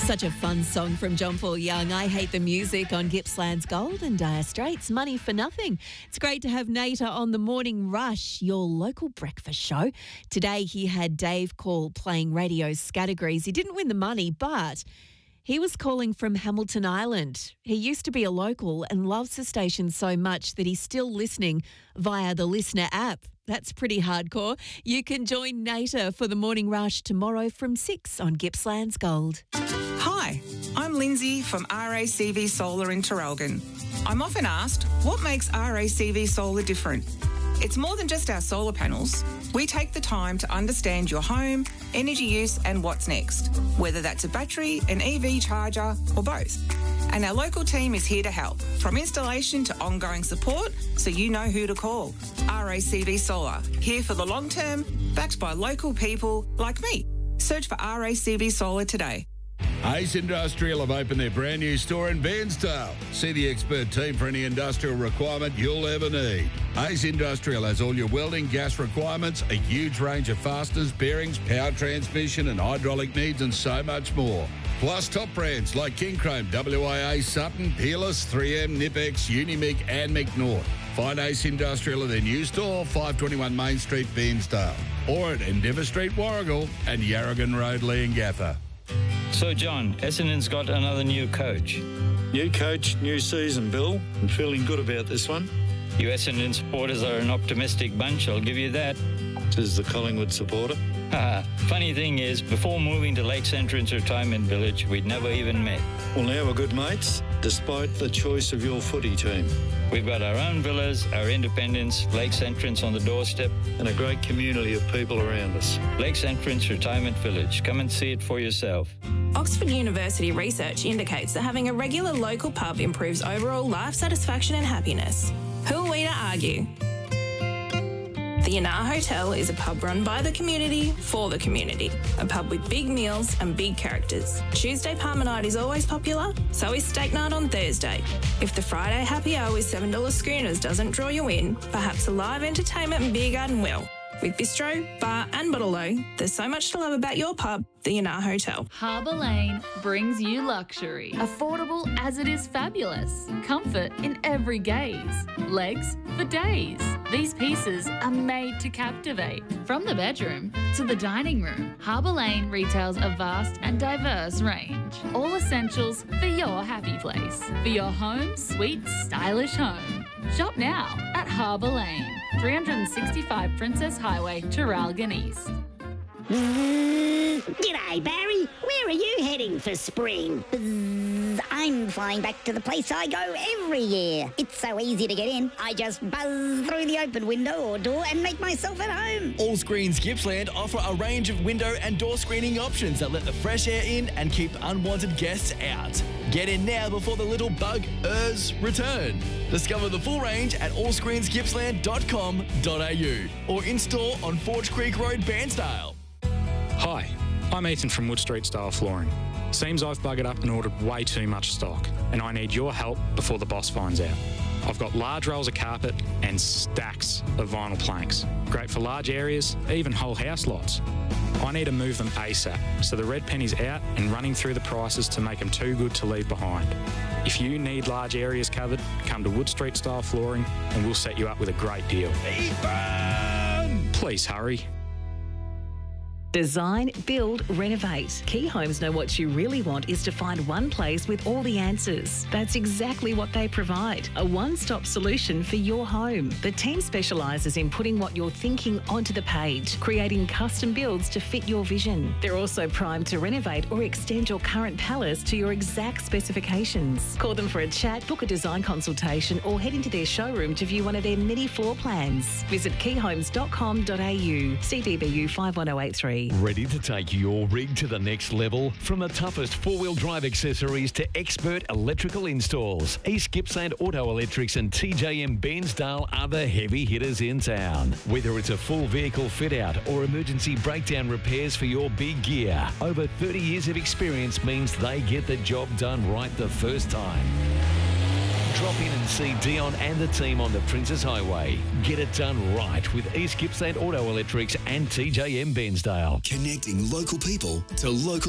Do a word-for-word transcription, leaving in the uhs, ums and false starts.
Such a fun song from John Paul Young. I Hate the Music on Gippsland's Gold and Dire Straits. Money for Nothing. It's great to have Nater on the Morning Rush, your local breakfast show. Today he had Dave call playing radio categories. He didn't win the money, but he was calling from Hamilton Island. He used to be a local and loves the station so much that he's still listening via the Listener app. That's pretty hardcore. You can join Nater for the Morning Rush tomorrow from six on Gippsland's Gold. Hi, I'm Lindsay from R A C V Solar in Traralgon. I'm often asked, what makes R A C V Solar different? It's more than just our solar panels. We take the time to understand your home, energy use and what's next, whether that's a battery, an E V charger or both. And our local team is here to help, from installation to ongoing support, so you know who to call. R A C V Solar, here for the long term, backed by local people like me. Search for R A C V Solar today. Ace Industrial have opened their brand new store in Bairnsdale. See the expert team for any industrial requirement you'll ever need. Ace Industrial has all your welding, gas requirements, a huge range of fasteners, bearings, power transmission and hydraulic needs and so much more. Plus top brands like King Chrome, W I A, Sutton, Peerless, three M, Nipex, Unimig and McNaught. Find Ace Industrial at their new store, five twenty-one Main Street, Bairnsdale. Or at Endeavour Street, Warragul and Yarragon Road, Leongatha. So, John, Essendon's got another new coach. New coach, new season, Bill. I'm feeling good about this one. You Essendon supporters are an optimistic bunch, I'll give you that. Says the Collingwood supporter. Funny thing is, before moving to Lakes Entrance Retirement Village, we'd never even met. Well, now we're good mates, despite the choice of your footy team. We've got our own villas, our independence, Lakes Entrance on the doorstep, and a great community of people around us. Lakes Entrance Retirement Village. Come and see it for yourself. Oxford University research indicates that having a regular local pub improves overall life satisfaction and happiness. Who are we to argue? The Yanar Hotel is a pub run by the community for the community. A pub with big meals and big characters. Tuesday Parma night is always popular, so is steak night on Thursday. If the Friday happy hour with seven dollar schooners doesn't draw you in, perhaps a live entertainment and beer garden will. With bistro, bar and bottle-o, there's so much to love about your pub, the Yanar Hotel. Harbour Lane brings you luxury. Affordable as it is fabulous. Comfort in every gaze. Legs for days. These pieces are made to captivate. From the bedroom to the dining room, Harbour Lane retails a vast and diverse range. All essentials for your happy place. For your home, sweet, stylish home. Shop now at Harbour Lane. three sixty-five Princess Highway, Traralgon East. Mm, g'day, Barry. Where are you heading for spring? Buzz, I'm flying back to the place I go every year. It's so easy to get in. I just buzz through the open window or door and make myself at home. All Screens Gippsland offer a range of window and door screening options that let the fresh air in and keep unwanted guests out. Get in now before the little bug-ers return. Discover the full range at all screens gippsland dot com dot a u or in store on Forge Creek Road, Bairnsdale. Hi, I'm Ethan from Wood Street Style Flooring. Seems I've buggered up and ordered way too much stock, and I need your help before the boss finds out. I've got large rolls of carpet and stacks of vinyl planks. Great for large areas, even whole house lots. I need to move them ASAP, so the red penny's out and running through the prices to make them too good to leave behind. If you need large areas covered, come to Wood Street Style Flooring and we'll set you up with a great deal. Ethan! Please hurry. Design, build, renovate. Key Homes know what you really want is to find one place with all the answers. That's exactly what they provide. A one-stop solution for your home. The team specialises in putting what you're thinking onto the page, creating custom builds to fit your vision. They're also primed to renovate or extend your current palace to your exact specifications. Call them for a chat, book a design consultation or head into their showroom to view one of their many floor plans. Visit key homes dot com dot a u. C D B U five one zero eight three. Ready to take your rig to the next level? From the toughest four-wheel drive accessories to expert electrical installs, East Gippsland Auto Electrics and T J M Bairnsdale are the heavy hitters in town. Whether it's a full vehicle fit-out or emergency breakdown repairs for your big gear, over thirty years of experience means they get the job done right the first time. Drop in and see Dion and the team on the Princess Highway. Get it done right with East Gippsland Auto Electrics and T J M Bairnsdale. Connecting local people to local